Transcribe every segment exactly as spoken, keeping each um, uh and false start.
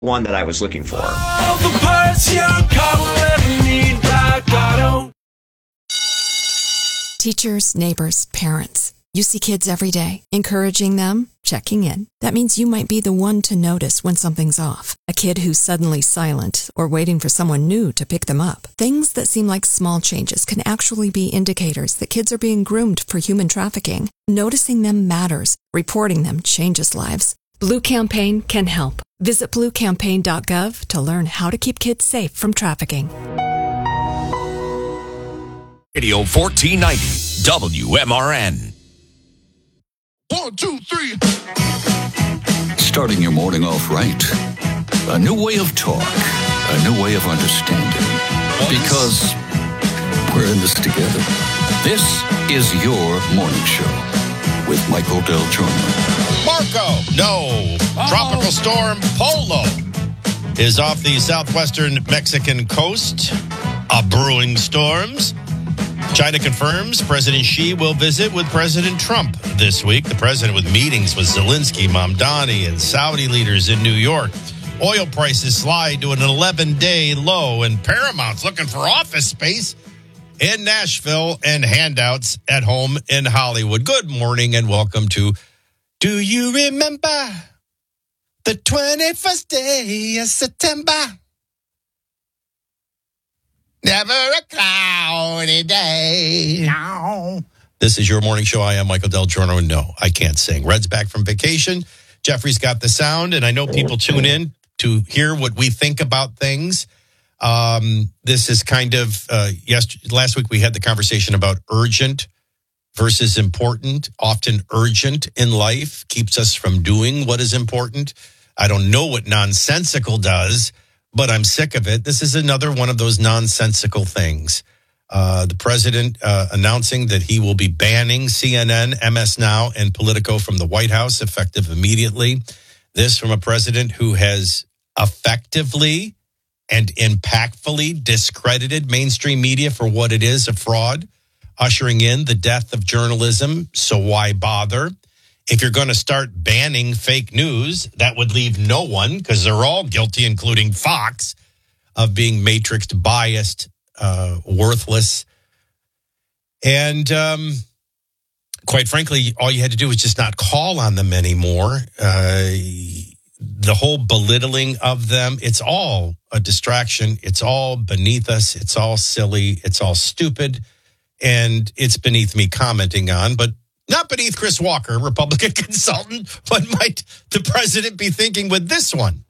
one that I was looking for. All the parts your car will ever need, Rock Auto. Teachers, neighbors, parents. You see kids every day. Encouraging them, checking in. That means you might be the one to notice when something's off. A kid who's suddenly silent or waiting for someone new to pick them up. Things that seem like small changes can actually be indicators that kids are being groomed for human trafficking. Noticing them matters. Reporting them changes lives. Blue Campaign can help. Visit blue campaign dot gov to learn how to keep kids safe from trafficking. Radio fourteen ninety, W M R N. One, two, three. Starting your morning off right. A new way of talk. A new way of understanding. Because we're in this together. This is your morning show with Michael Del Giorno. Marco, no. Oh. Tropical storm Polo is off the southwestern Mexican coast. A brewing storms. China confirms President Xi will visit with President Trump this week. The president with meetings with Zelensky, Mamdani, and Saudi leaders in New York. Oil prices slide to an eleven-day low, and Paramount's looking for office space in Nashville and handouts at home in Hollywood. Good morning and welcome to Do You Remember the twenty-first day of September? Never a cloudy day. No. This is your morning show. I am Michael Del Giorno. No, I can't sing. Red's back from vacation. Jeffrey's got the sound, and I know people tune in to hear what we think about things. Um, this is kind of, uh, yes, last week we had the conversation about urgent versus important. Often urgent in life keeps us from doing what is important. I don't know what nonsensical does, but I'm sick of it. This is another one of those nonsensical things. Uh, the president uh, announcing that he will be banning C N N, M S Now, and Politico from the White House effective immediately. This from a president who has effectively and impactfully discredited mainstream media for what it is, a fraud, ushering in the death of journalism. So why bother? If you're going to start banning fake news, that would leave no one, because they're all guilty, including Fox, of being matrixed, biased, uh, worthless. And um, quite frankly, all you had to do was just not call on them anymore. Uh, the whole belittling of them, it's all a distraction. It's all beneath us. It's all silly. It's all stupid. And it's beneath me commenting on, but not beneath Chris Walker, Republican consultant. What might the president be thinking with this one?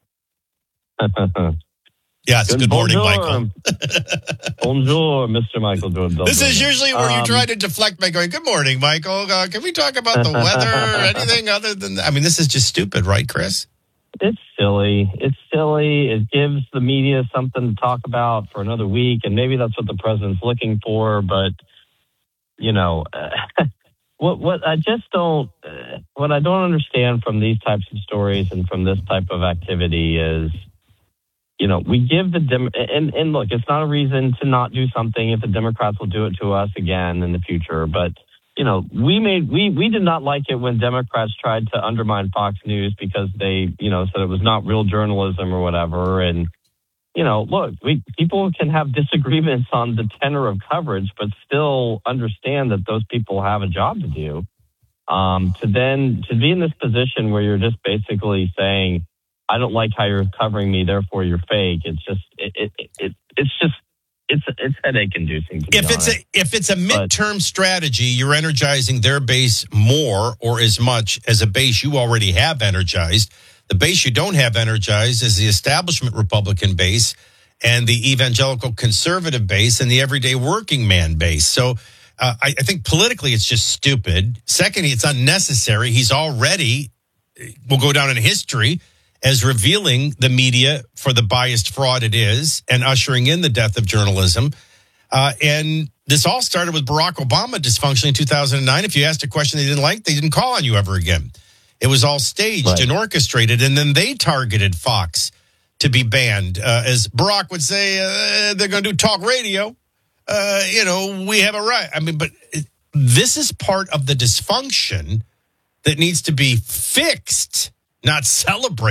Yes, good, good morning, bonjour. Michael. Bonjour, Mister Michael Jordan. This is usually where um, you try to deflect by going, good morning, Michael. Uh, can we talk about the weather or anything other than that? I mean, this is just stupid, right, Chris? It's silly. It's silly. It gives the media something to talk about for another week, and maybe that's what the president's looking for, but, you know... Uh, What what I just don't uh, what I don't understand from these types of stories and from this type of activity is, you know, we give the Dem- and and look, it's not a reason to not do something if the Democrats will do it to us again in the future. But you know, we made we we did not like it when Democrats tried to undermine Fox News because they you know said it was not real journalism or whatever. And you know, look, we people can have disagreements on the tenor of coverage, but still understand that those people have a job to do. Um, to then to be in this position where you're just basically saying, "I don't like how you're covering me, therefore you're fake." It's just it it, it it's just it's it's headache inducing. If it's a if it's a midterm but, strategy, you're energizing their base more or as much as a base you already have energized. The base you don't have energized is the establishment Republican base and the evangelical conservative base and the everyday working man base. So uh, I, I think politically it's just stupid. Second, it's unnecessary. He's already, will go down in history as revealing the media for the biased fraud it is and ushering in the death of journalism. Uh, and this all started with Barack Obama dysfunction in two thousand nine. If you asked a question they didn't like, they didn't call on you ever again. It was all staged right. and orchestrated, and then they targeted Fox to be banned. Uh, as Barack would say, uh, they're going to do talk radio. Uh, you know, we have a right. I mean, but it, this is part of the dysfunction that needs to be fixed, not celebrated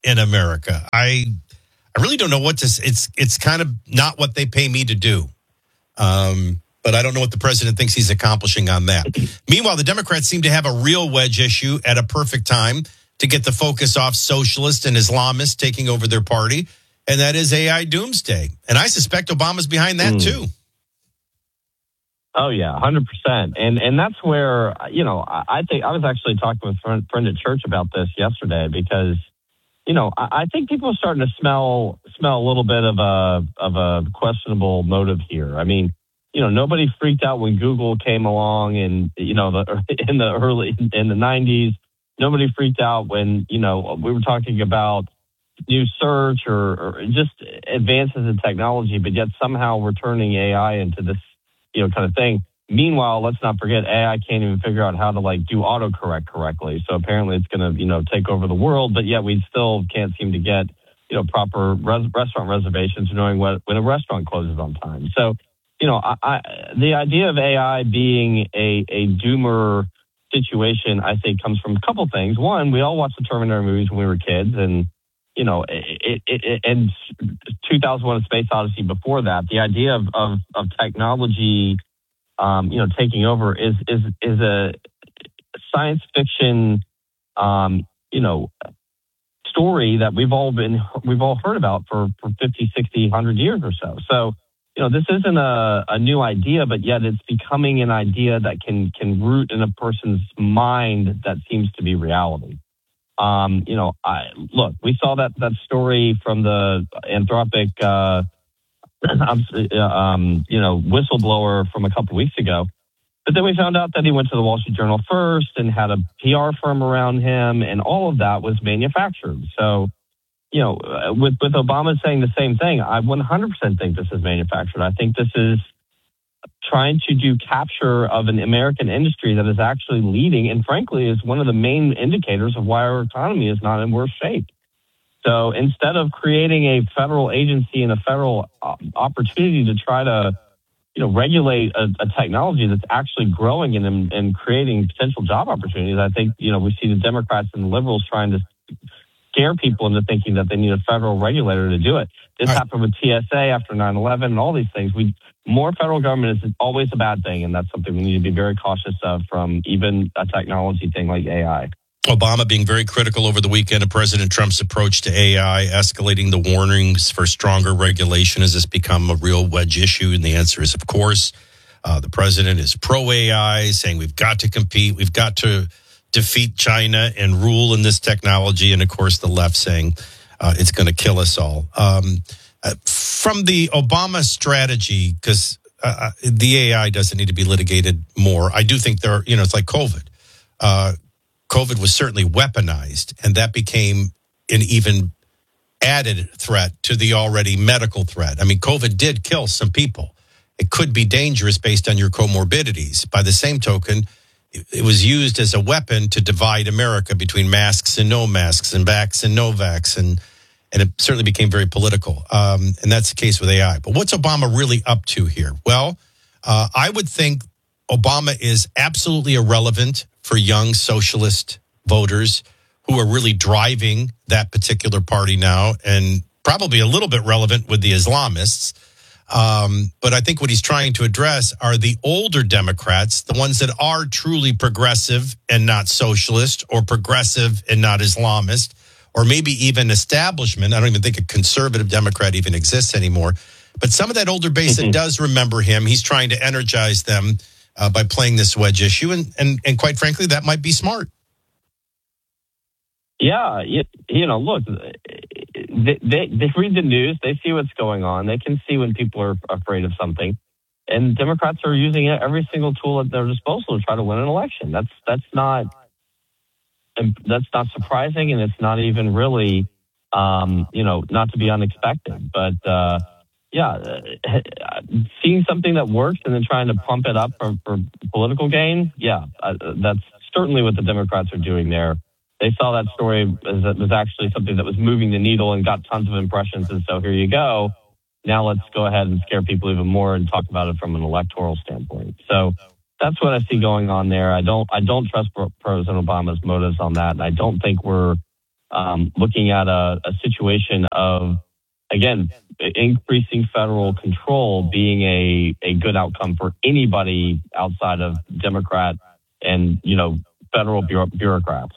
in America. I I really don't know what to say. It's, it's kind of not what they pay me to do. Um, but I don't know what the president thinks he's accomplishing on that. Meanwhile, the Democrats seem to have a real wedge issue at a perfect time to get the focus off socialists and Islamists taking over their party, and that is A I doomsday. And I suspect Obama's behind that, mm. too. Oh, yeah, one hundred percent. And and that's where, you know, I, I think I was actually talking with a friend, friend at church about this yesterday because, you know, I, I think people are starting to smell smell a little bit of a of a questionable motive here. I mean, you know, nobody freaked out when Google came along and, you know, the in the early in the nineties. Nobody freaked out when, you know, we were talking about new search or, or just advances in technology, but yet somehow we're turning A I into this, you know, kind of thing. Meanwhile, let's not forget A I can't even figure out how to like do autocorrect correctly. So apparently it's going to, you know, take over the world, but yet we still can't seem to get, you know, proper res- restaurant reservations knowing what, when a restaurant closes on time. So, you know, I, I, the idea of A I being a, a doomer situation, I think, comes from a couple things. One, we all watched the Terminator movies when we were kids, and you know, it, it, it, and two thousand one: A Space Odyssey. Before that, the idea of of, of technology, um, you know, taking over is is is a science fiction, um, you know, story that we've all been we've all heard about for for fifty, sixty, one hundred years or so. So, you know, this isn't a, a new idea, but yet it's becoming an idea that can can root in a person's mind that seems to be reality. Um, you know, I look, we saw that that story from the Anthropic, uh, um, you know, whistleblower from a couple weeks ago. But then we found out that he went to the Wall Street Journal first and had a P R firm around him, and all of that was manufactured. So, you know, with, with Obama saying the same thing, I one hundred percent think this is manufactured. I think this is trying to do capture of an American industry that is actually leading and, frankly, is one of the main indicators of why our economy is not in worse shape. So instead of creating a federal agency and a federal opportunity to try to, you know, regulate a, a technology that's actually growing and, and creating potential job opportunities, I think, you know, we see the Democrats and the liberals trying to scare people into thinking that they need a federal regulator to do it. This right. happened with T S A after nine eleven and all these things. We more federal government is always a bad thing, and that's something we need to be very cautious of from even a technology thing like A I. Obama being very critical over the weekend of President Trump's approach to A I, escalating the warnings for stronger regulation. Has this become a real wedge issue? And the answer is, of course. Uh, the president is pro-A I, saying we've got to compete, we've got to defeat China and rule in this technology. And, of course, the left saying uh, it's going to kill us all. Um, uh, from the Obama strategy, because uh, the A I doesn't need to be litigated more, I do think there are, you know, it's like COVID. Uh, COVID was certainly weaponized, and that became an even added threat to the already medical threat. I mean, COVID did kill some people. It could be dangerous based on your comorbidities. By the same token, it was used as a weapon to divide America between masks and no masks and vax and no vax. And, and it certainly became very political. Um, and that's the case with A I. But what's Obama really up to here? Well, uh, I would think Obama is absolutely irrelevant for young socialist voters who are really driving that particular party now, and probably a little bit relevant with the Islamists. Um, but I think what he's trying to address are the older Democrats, the ones that are truly progressive and not socialist, or progressive and not Islamist, or maybe even establishment. I don't even think a conservative Democrat even exists anymore. But some of that older base mm-hmm. that does remember him, he's trying to energize them uh, by playing this wedge issue. And, and, and quite frankly, that might be smart. Yeah, you, you know, look, they, they they read the news, they see what's going on, they can see when people are afraid of something, and Democrats are using every single tool at their disposal to try to win an election. That's that's not that's not surprising, and it's not even really, um, you know, not to be unexpected. But uh, yeah, seeing something that works and then trying to pump it up for, for political gain, yeah, uh, that's certainly what the Democrats are doing there. They saw that story as it was actually something that was moving the needle and got tons of impressions. And so here you go. Now let's go ahead and scare people even more and talk about it from an electoral standpoint. So that's what I see going on there. I don't, I don't trust President Obama's motives on that. And I don't think we're um, looking at a, a situation of, again, increasing federal control being a, a good outcome for anybody outside of Democrat and, you know, federal bureau- bureaucrats.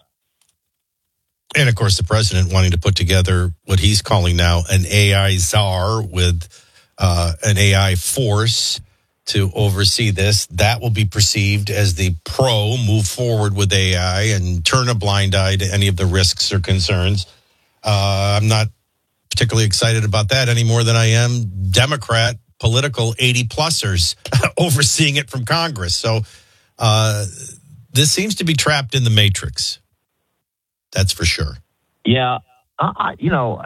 And of course, the president wanting to put together what he's calling now an A I czar with uh, an A I force to oversee this. That will be perceived as the pro move forward with A I and turn a blind eye to any of the risks or concerns. Uh, I'm not particularly excited about that any more than I am Democrat political eighty-plussers overseeing it from Congress. So uh, this seems to be trapped in the matrix. That's for sure. Yeah, I, you know,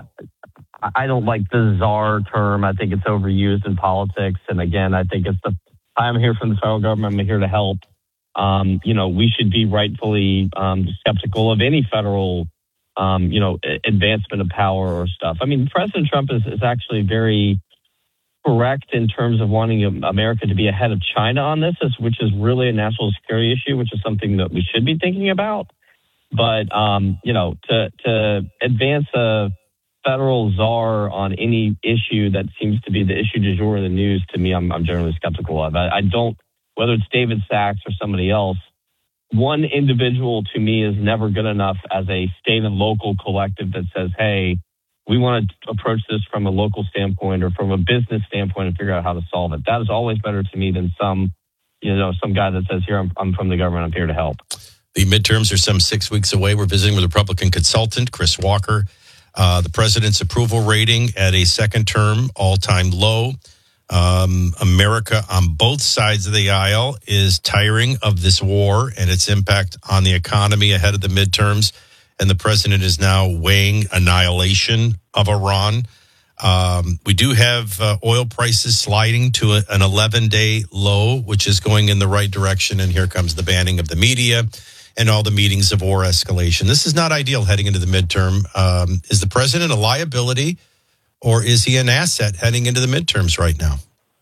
I don't like the czar term. I think it's overused in politics. And again, I think it's the, I'm here from the federal government. I'm here to help. Um, you know, we should be rightfully um, skeptical of any federal, um, you know, advancement of power or stuff. I mean, President Trump is, is actually very correct in terms of wanting America to be ahead of China on this, which is really a national security issue, which is something that we should be thinking about. But, um, you know, to, to advance a federal czar on any issue that seems to be the issue du jour in the news, to me, I'm, I'm generally skeptical of. I, I don't, whether it's David Sachs or somebody else, one individual to me is never good enough as a state and local collective that says, hey, we want to approach this from a local standpoint or from a business standpoint and figure out how to solve it. That is always better to me than some, you know, some guy that says, here, I'm, I'm from the government, I'm here to help. The midterms are some six weeks away. We're visiting with Republican consultant Chris Walker. Uh, the president's approval rating at a second term all-time low. Um, America on both sides of the aisle is tiring of this war and its impact on the economy ahead of the midterms. And the president is now weighing annihilation of Iran. Um, we do have uh, oil prices sliding to a, an eleven-day low, which is going in the right direction. And here comes the banning of the media and all the meetings of war escalation. This is not ideal heading into the midterm. Um, is the president a liability or is he an asset heading into the midterms right now?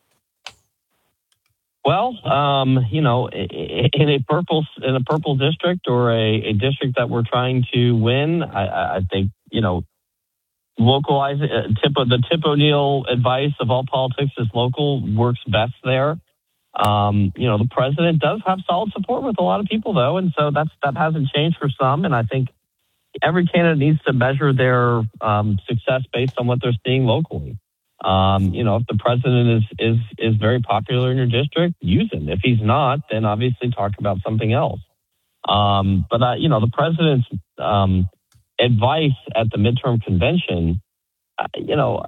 Well, um, you know, in a purple in a purple district or a, a district that we're trying to win, I, I think, you know, localize uh, tip the Tip O'Neill advice of all politics is local works best there. Um, you know, the president does have solid support with a lot of people, though, and so that's that hasn't changed for some. And I think every candidate needs to measure their um, success based on what they're seeing locally. Um, you know, if the president is is is very popular in your district, use him. If he's not, then obviously talk about something else. Um, but uh, you know, the president's um, advice at the midterm convention, uh, you know.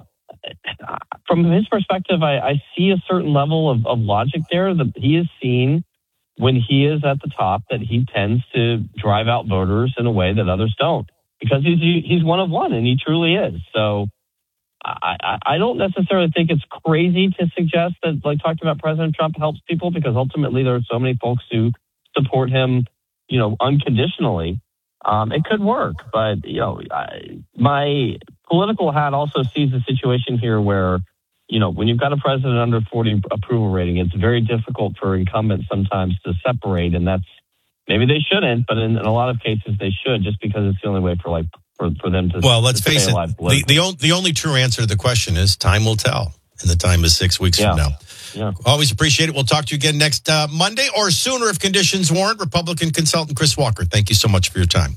From his perspective, I, I see a certain level of, of logic there. That he has seen when he is at the top that he tends to drive out voters in a way that others don't, because he's he's one of one, and he truly is. So I, I, I don't necessarily think it's crazy to suggest that, like talking about President Trump helps people, because ultimately there are so many folks who support him, you know, unconditionally. Um, it could work, but you know, I, my political hat also sees a situation here where, you know, when you've got a president under forty approval rating, it's very difficult for incumbents sometimes to separate, and that's maybe they shouldn't, but in, in a lot of cases they should, just because it's the only way for like for, for them to. Well, let's to face it. The the, on, the only true answer to the question is time will tell, and the time is six weeks yeah. from now. Yeah. Always appreciate it. We'll talk to you again next uh, Monday or sooner if conditions warrant. Republican consultant Chris Walker, thank you so much for your time.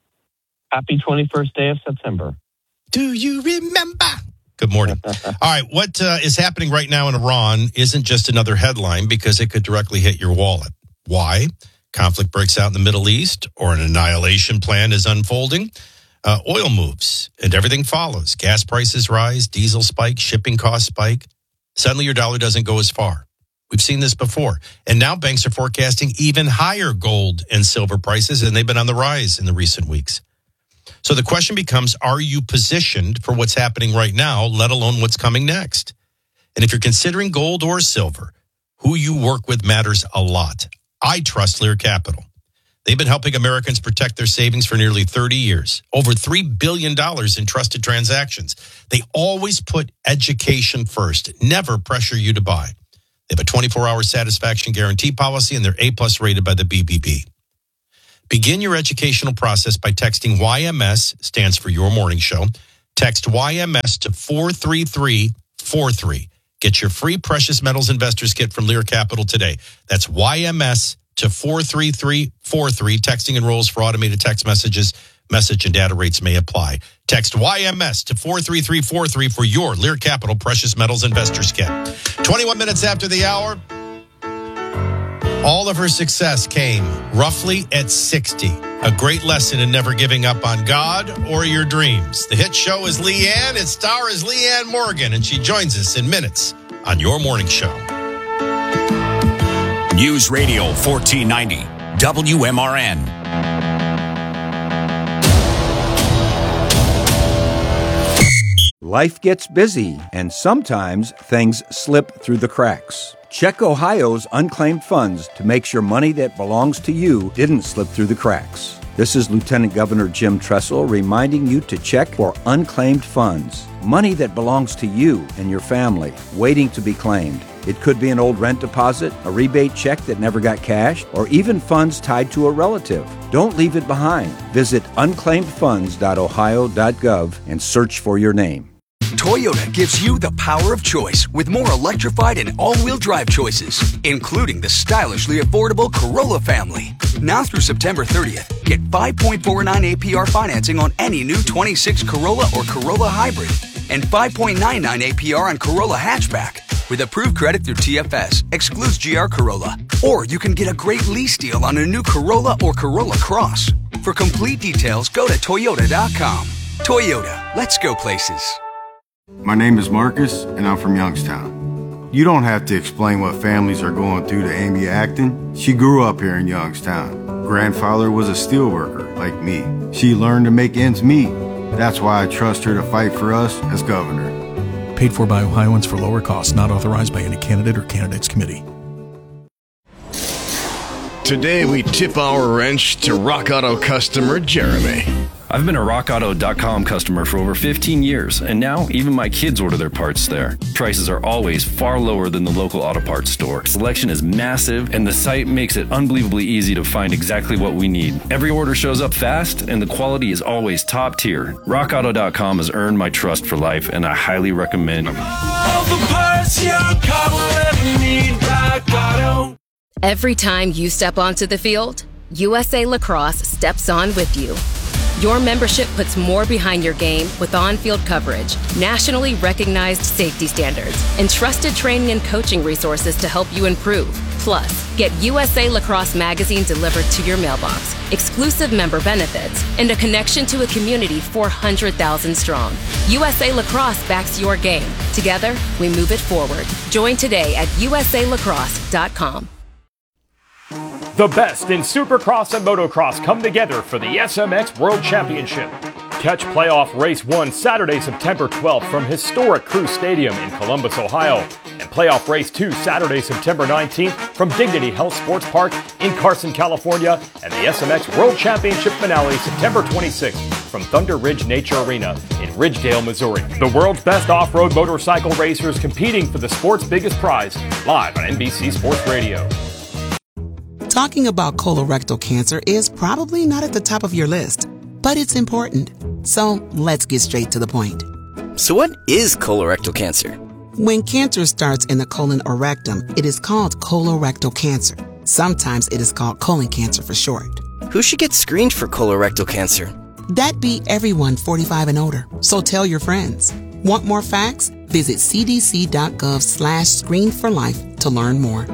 Happy twenty-first day of September. Do you remember? Good morning. All right, what uh, is happening right now in Iran isn't just another headline, because it could directly hit your wallet. Why? Conflict breaks out in the Middle East, or an annihilation plan is unfolding. Uh, oil moves, and everything follows. Gas prices rise, diesel spike, shipping costs spike. Suddenly your dollar doesn't go as far. We've seen this before. And now banks are forecasting even higher gold and silver prices, and they've been on the rise in the recent weeks. So the question becomes, are you positioned for what's happening right now, let alone what's coming next? And if you're considering gold or silver, who you work with matters a lot. I trust Lear Capital. They've been helping Americans protect their savings for nearly thirty years. Over three billion dollars in trusted transactions. They always put education first, never pressure you to buy. They have a twenty-four hour satisfaction guarantee policy, and they're A-plus rated by the B B B. Begin your educational process by texting Y M S, stands for Your Morning Show. Text Y M S to four three three four three. Get your free Precious Metals Investors Kit from Lear Capital today. That's Y M S to four three three four three. Texting enrolls for automated text messages. Message and data rates may apply. Text Y M S to four three three four three for your Lear Capital Precious Metals Investors Kit. twenty-one minutes after the hour, all of her success came roughly at sixty. A great lesson in never giving up on God or your dreams. The hit show is Leanne. Its star is Leanne Morgan, and she joins us in minutes on Your Morning Show. News Radio fourteen ninety, W M R N. Life gets busy, and sometimes things slip through the cracks. Check Ohio's unclaimed funds to make sure money that belongs to you didn't slip through the cracks. This is Lieutenant Governor Jim Tressel reminding you to check for unclaimed funds. Money that belongs to you and your family, waiting to be claimed. It could be an old rent deposit, a rebate check that never got cashed, or even funds tied to a relative. Don't leave it behind. Visit unclaimed funds dot ohio dot gov and search for your name. Toyota gives you the power of choice with more electrified and all-wheel drive choices, including the stylishly affordable Corolla family. Now through September thirtieth, get five point four nine A P R financing on any new twenty-six Corolla or Corolla Hybrid and five point nine nine A P R on Corolla Hatchback. With approved credit through T F S, excludes G R Corolla. Or you can get a great lease deal on a new Corolla or Corolla Cross. For complete details, go to toyota dot com. Toyota, let's go places. My name is Marcus, and I'm from Youngstown. You don't have to explain what families are going through to Amy Acton. She grew up here in Youngstown. Grandfather was a steelworker, like me. She learned to make ends meet. That's why I trust her to fight for us as governor. Paid for by Ohioans for lower costs, not authorized by any candidate or candidates committee. Today we tip our wrench to Rock Auto customer Jeremy. I've been a rock auto dot com customer for over fifteen years, and now even my kids order their parts there. Prices are always far lower than the local auto parts store. Selection is massive, and the site makes it unbelievably easy to find exactly what we need. Every order shows up fast, and the quality is always top tier. rock auto dot com has earned my trust for life, and I highly recommend them. All the parts your car will ever need, Rock Auto. Every time you step onto the field, U S A Lacrosse steps on with you. Your membership puts more behind your game with on-field coverage, nationally recognized safety standards, and trusted training and coaching resources to help you improve. Plus, get U S A Lacrosse magazine delivered to your mailbox, exclusive member benefits, and a connection to a community four hundred thousand strong. U S A Lacrosse backs your game. Together, we move it forward. Join today at U S A lacrosse dot com. The best in Supercross and Motocross come together for the S M X World Championship. Catch playoff race one Saturday, September twelfth from historic Crew Stadium in Columbus, Ohio, and playoff race two Saturday, September nineteenth from Dignity Health Sports Park in Carson, California, and the S M X World Championship finale September twenty-sixth from Thunder Ridge Nature Arena in Ridgedale, Missouri. The world's best off-road motorcycle racers competing for the sport's biggest prize, live on N B C Sports Radio. Talking about colorectal cancer is probably not at the top of your list, but it's important. So let's get straight to the point. So what is colorectal cancer? When cancer starts in the colon or rectum, it is called colorectal cancer. Sometimes it is called colon cancer for short. Who should get screened for colorectal cancer? That'd be everyone forty-five and older. So tell your friends. Want more facts? Visit c d c dot gov slash screen for life to learn more.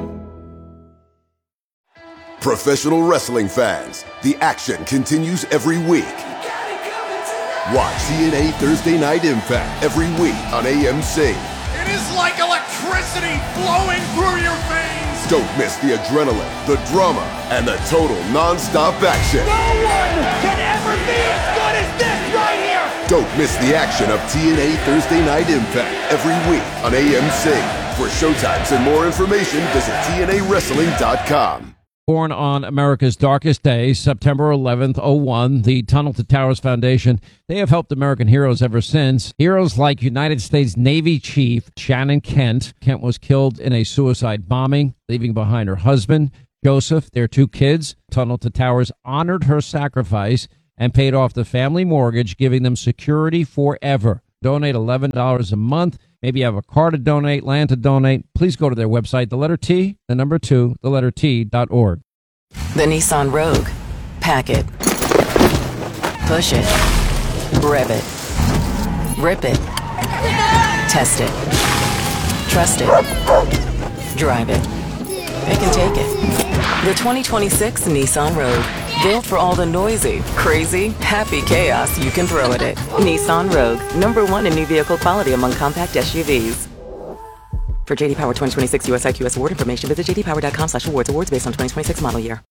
Professional wrestling fans, the action continues every week. Watch T N A Thursday Night Impact every week on A M C. It is like electricity flowing through your veins. Don't miss the adrenaline, the drama, and the total non-stop action. No one can ever be as good as this right here. Don't miss the action of T N A Thursday Night Impact every week on A M C. For showtimes and more information, visit T N A wrestling dot com. Born on America's darkest day, September eleventh, oh one, the Tunnel to Towers Foundation, they have helped American heroes ever since. Heroes like United States Navy Chief Shannon Kent. Kent was killed in a suicide bombing, leaving behind her husband. Joseph, their two kids. Tunnel to Towers honored her sacrifice and paid off the family mortgage, giving them security forever. Donate eleven dollars a month. Maybe you have a car to donate, land to donate. Please go to their website, the letter T, the number two, the letter T dot org. The Nissan Rogue. Pack it. Push it. Rev it. Rip it. Test it. Trust it. Drive it. Pick and take it. The twenty twenty-six Nissan Rogue. Built for all the noisy, crazy, happy chaos you can throw at it. Nissan Rogue. Number one in new vehicle quality among compact S U Vs. For J D Power twenty twenty-six U S I Q S award information, visit j d power dot com slash awards. Awards based on twenty twenty-six model year.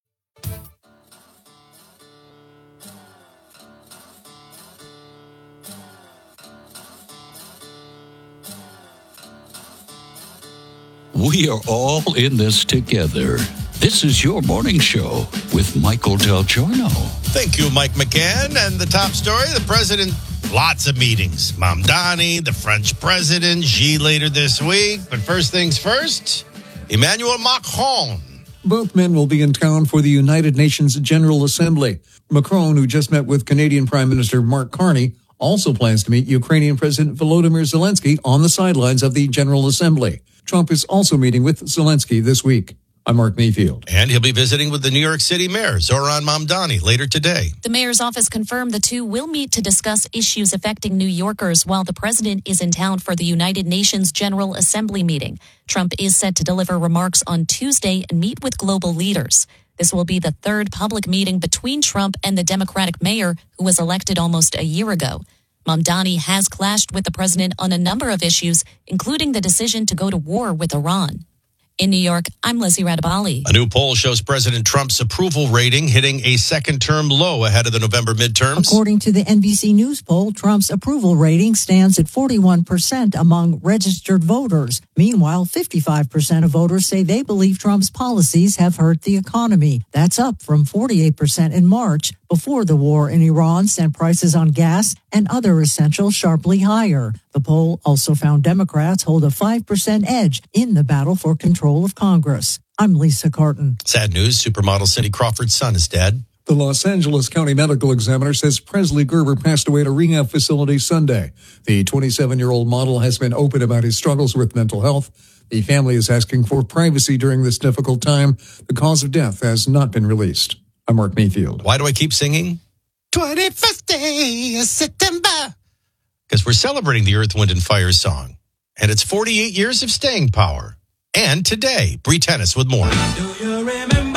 We are all in this together. This is your morning show with Michael Del Giorno. Thank you, Mike McCann. And the top story, the president, lots of meetings. Mamdani, the French president, Xi later this week. But first things first, Emmanuel Macron. Both men will be in town for the United Nations General Assembly. Macron, who just met with Canadian Prime Minister Mark Carney, also plans to meet Ukrainian President Volodymyr Zelensky on the sidelines of the General Assembly. Trump is also meeting with Zelensky this week. I'm Mark Mayfield. And he'll be visiting with the New York City mayor, Zoran Mamdani, later today. The mayor's office confirmed the two will meet to discuss issues affecting New Yorkers while the president is in town for the United Nations General Assembly meeting. Trump is set to deliver remarks on Tuesday and meet with global leaders. This will be the third public meeting between Trump and the Democratic mayor, who was elected almost a year ago. Mamdani has clashed with the president on a number of issues, including the decision to go to war with Iran. In New York, I'm Lizzie Radabali. A new poll shows President Trump's approval rating hitting a second-term low ahead of the November midterms. According to the N B C News poll, Trump's approval rating stands at forty-one percent among registered voters. Meanwhile, fifty-five percent of voters say they believe Trump's policies have hurt the economy. That's up from forty-eight percent in March, before the war in Iran sent prices on gas and other essentials sharply higher. The poll also found Democrats hold a five percent edge in the battle for control of Congress. I'm Lisa Carton. Sad news, supermodel Cindy Crawford's son is dead. The Los Angeles County Medical Examiner says Presley Gerber passed away at a rehab facility Sunday. The twenty-seven-year-old model has been open about his struggles with mental health. The family is asking for privacy during this difficult time. The cause of death has not been released. I'm Mark Mayfield. Why do I keep singing? twenty-first day of September. Because we're celebrating the Earth, Wind, and Fire song. And it's forty-eight years of staying power. And today, Bree Tennis with more. Do you remember?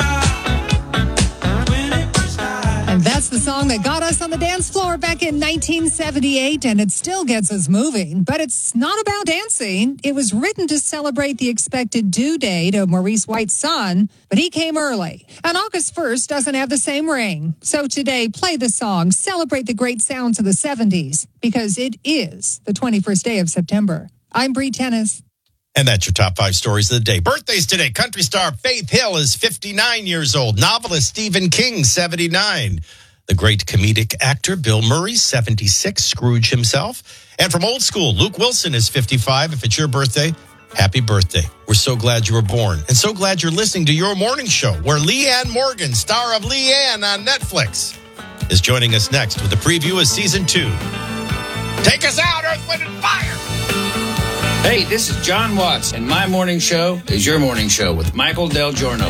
And that's the song that got us on the dance floor back in nineteen seventy-eight, and it still gets us moving. But it's not about dancing. It was written to celebrate the expected due date of Maurice White's son, but he came early. And August first doesn't have the same ring. So today, play the song, celebrate the great sounds of the seventies, because it is the twenty-first day of September. I'm Bree Tennis. And that's your top five stories of the day. Birthdays today. Country star Faith Hill is fifty-nine years old. Novelist Stephen King, seventy-nine. The great comedic actor Bill Murray, seventy-six. Scrooge himself. And from old school, Luke Wilson is fifty-five. If it's your birthday, happy birthday. We're so glad you were born. And so glad you're listening to Your Morning Show, where Leanne Morgan, star of Leanne on Netflix, is joining us next with a preview of season two. Take us out, Earth, Wind, and Fire! Hey, this is John Watts, and my morning show is Your Morning Show with Michael Del Giorno.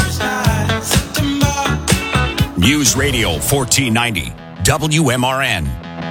News Radio fourteen ninety, W M R N.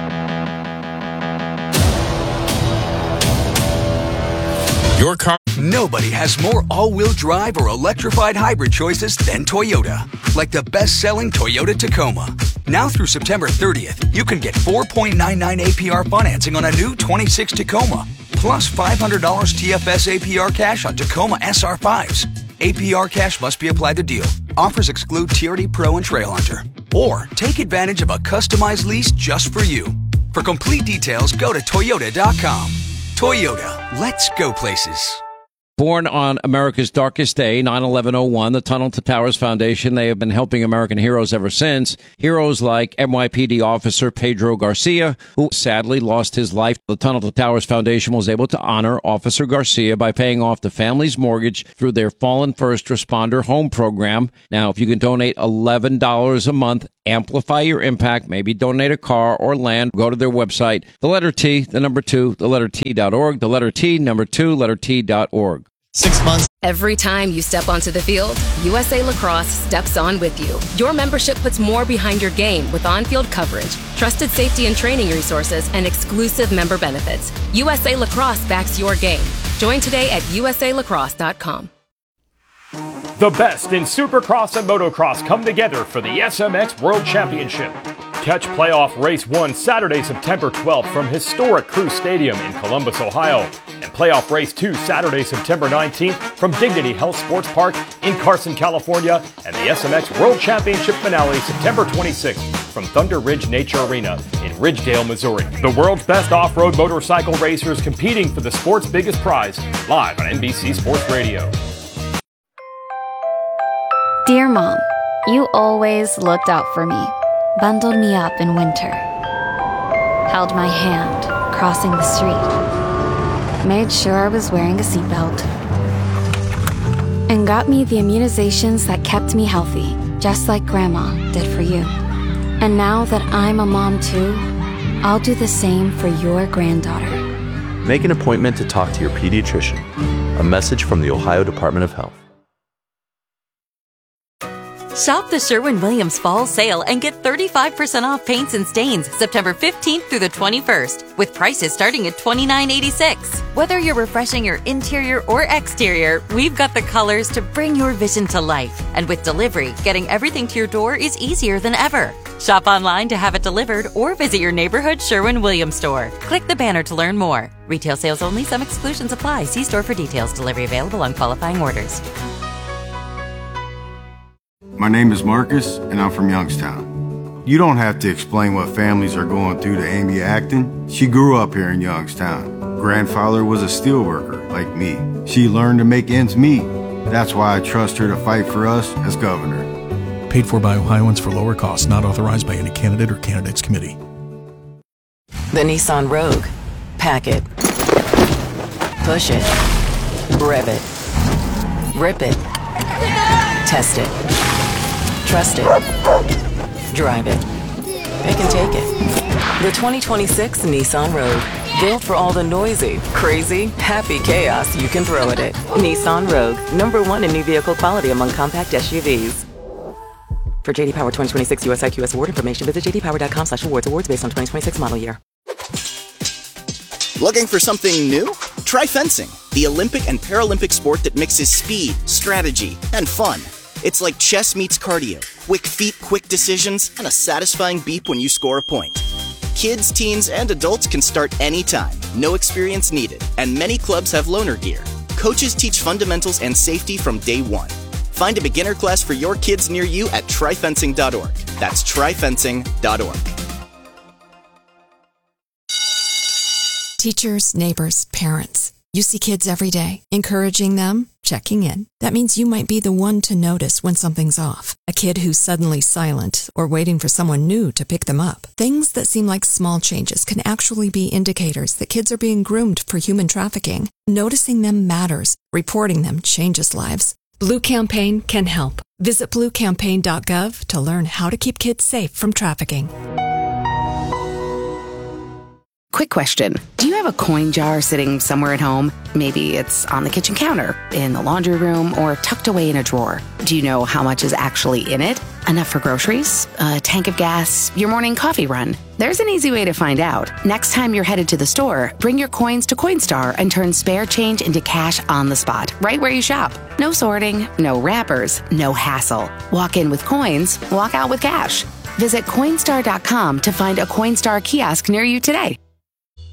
Your car. Nobody has more all-wheel drive or electrified hybrid choices than Toyota. Like the best-selling Toyota Tacoma. Now through September thirtieth, you can get four point nine nine A P R financing on a new twenty-six Tacoma. Plus five hundred dollars T F S A P R cash on Tacoma S R fives. A P R cash must be applied to deal. Offers exclude T R D Pro and Trail Hunter. Or take advantage of a customized lease just for you. For complete details, go to Toyota dot com. Toyota, let's go places. Born on America's darkest day, nine eleven oh one, the Tunnel to Towers Foundation, they have been helping American heroes ever since. Heroes like N Y P D officer Pedro Garcia, who sadly lost his life. The Tunnel to Towers Foundation was able to honor Officer Garcia by paying off the family's mortgage through their Fallen First Responder Home Program. Now, if you can donate eleven dollars a month, amplify your impact, maybe donate a car or land, go to their website, the letter T, the number two, the letter T dot org, the letter T, number two, letter T dot org. Six months. Every time you step onto the field, U S A Lacrosse steps on with you. Your membership puts more behind your game with on-field coverage, trusted safety and training resources, and exclusive member benefits. U S A Lacrosse backs your game. Join today at U S A lacrosse dot com. The best in Supercross and Motocross come together for the S M X World Championship. Catch playoff race one Saturday, September twelfth from historic Crew Stadium in Columbus, Ohio. And playoff race two Saturday, September nineteenth from Dignity Health Sports Park in Carson, California. And the S M X World Championship finale September twenty-sixth from Thunder Ridge Nature Arena in Ridgedale, Missouri. The world's best off-road motorcycle racers competing for the sport's biggest prize, live on N B C Sports Radio. Dear Mom, you always looked out for me, bundled me up in winter, held my hand crossing the street, made sure I was wearing a seatbelt, and got me the immunizations that kept me healthy, just like Grandma did for you. And now that I'm a mom too, I'll do the same for your granddaughter. Make an appointment to talk to your pediatrician. A message from the Ohio Department of Health. Shop the Sherwin-Williams Fall Sale and get thirty-five percent off paints and stains September fifteenth through the twenty-first, with prices starting at twenty-nine eighty-six. Whether you're refreshing your interior or exterior, we've got the colors to bring your vision to life. And with delivery, getting everything to your door is easier than ever. Shop online to have it delivered or visit your neighborhood Sherwin-Williams store. Click the banner to learn more. Retail sales only. Some exclusions apply. See store for details. Delivery available on qualifying orders. My name is Marcus, and I'm from Youngstown. You don't have to explain what families are going through to Amy Acton. She grew up here in Youngstown. Grandfather was a steelworker, like me. She learned to make ends meet. That's why I trust her to fight for us as governor. Paid for by Ohioans for lower costs, not authorized by any candidate or candidates committee. The Nissan Rogue. Pack it. Push it. Rev it. Rip it. Test it. Trust it. Drive it. It can take it. The twenty twenty-six Nissan Rogue. Built for all the noisy, crazy, happy chaos you can throw at it. Nissan Rogue. Number one in new vehicle quality among compact S U Vs. For J D Power twenty twenty-six U S I Q S award information, visit j d power dot com slash awards. Awards based on twenty twenty-six model year. Looking for something new? Try fencing, the Olympic and Paralympic sport that mixes speed, strategy, and fun. It's like chess meets cardio, quick feet, quick decisions, and a satisfying beep when you score a point. Kids, teens, and adults can start anytime, no experience needed, and many clubs have loaner gear. Coaches teach fundamentals and safety from day one. Find a beginner class for your kids near you at try fencing dot org. That's try fencing dot org. Teachers, neighbors, parents. You see kids every day. Encouraging them, checking in. That means you might be the one to notice when something's off. A kid who's suddenly silent or waiting for someone new to pick them up. Things that seem like small changes can actually be indicators that kids are being groomed for human trafficking. Noticing them matters. Reporting them changes lives. Blue Campaign can help. Visit blue campaign dot gov to learn how to keep kids safe from trafficking. Quick question. Do you have a coin jar sitting somewhere at home? Maybe it's on the kitchen counter, in the laundry room, or tucked away in a drawer. Do you know how much is actually in it? Enough for groceries? A tank of gas? Your morning coffee run? There's an easy way to find out. Next time you're headed to the store, bring your coins to Coinstar and turn spare change into cash on the spot, right where you shop. No sorting, no wrappers, no hassle. Walk in with coins, walk out with cash. Visit Coinstar dot com to find a Coinstar kiosk near you today.